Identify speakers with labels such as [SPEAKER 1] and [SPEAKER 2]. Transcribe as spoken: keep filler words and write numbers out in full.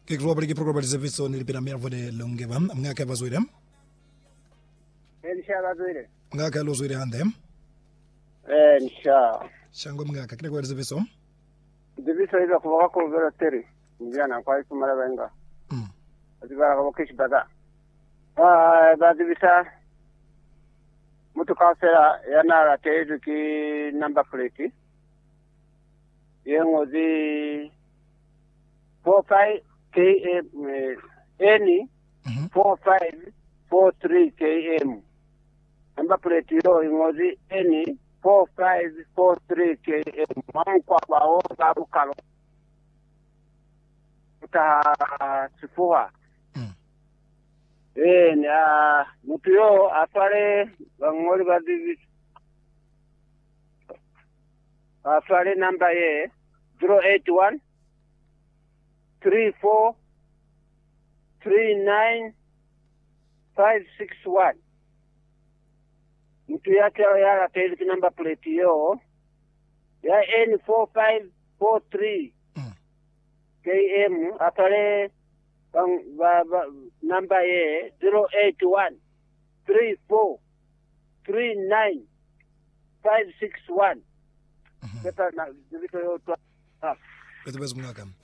[SPEAKER 1] Ke go bari ke program di service on lipina me vone longeva mga ka bazwira.
[SPEAKER 2] Inshallah zoire.
[SPEAKER 1] Mga ka lo zoire hande.
[SPEAKER 2] Eh inshallah.
[SPEAKER 1] Shango mga ka kile go service on.
[SPEAKER 2] Service ida ko ko vera teri. Ndiana kwa isu mara benga.
[SPEAKER 1] Mm.
[SPEAKER 2] Adibara ko kish bada. Ah badi bisa mutu kausera yana la tezu ki number plate. Yengo di four five K M any four five four three K M. Number plate yo ingozi any four five four three K M. Mamkwa kwa o babu kalo. Uta sifua. Eh na mutu yo afare bangoli badi afare number ye zero eight one three four three nine five six one. Mtu yake ya taili number plate yo ya N four five four three K M apare bang ba, ba, number ye zero eight one three four three nine five six one. Kata na zivito yo tu.
[SPEAKER 1] Betu bezu mga ka.